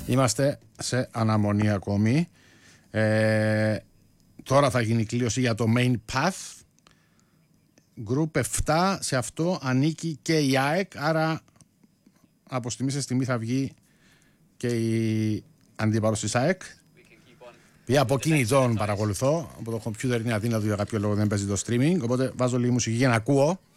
Είμαστε σε αναμονή ακόμη. Τώρα θα γίνει κλήρωση για το Main Path. Group 7, σε αυτό ανήκει και η ΑΕΚ, άρα από στιγμή σε στιγμή θα βγει και η αντίπαλος της ΑΕΚ. Από κινητών παρακολουθώ, από το computer είναι αδύνατο για κάποιο λόγο, δεν παίζει το streaming, οπότε βάζω λίγη μουσική για να ακούω.